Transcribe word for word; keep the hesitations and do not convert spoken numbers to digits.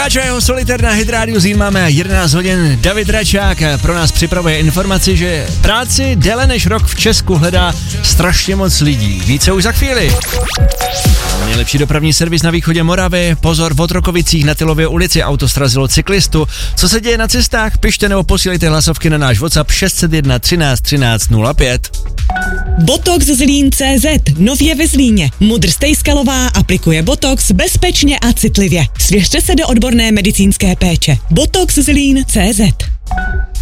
Lukáč a jeho solitér na Hit Radio Zín máme jedenáct hodin. David Račák pro nás připravuje informaci, že práci déle než rok v Česku hledá strašně moc lidí. Více už za chvíli. Nejlepší dopravní servis na východě Moravy. Pozor, v Otrokovicích na Tylově ulici auto srazilo cyklistu. Co se děje na cestách? Pište nebo posílejte hlasovky na náš WhatsApp šest set jedna třináct třináct nula pět. Botox Zlín tečka cé zet. Nově ve Zlíně. Mudr Stejskalová aplikuje Botox bezpečně a citlivě. Svěřte se do odborné medicínské péče. Botox Zlín tečka cé zet.